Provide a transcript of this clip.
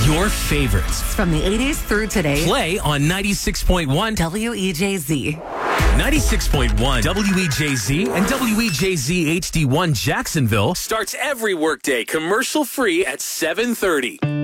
Your favorites. From the 80s through today. Play on 96.1 WEJZ. 96.1 WEJZ and WEJZ HD1 Jacksonville starts every workday commercial free at 7:30.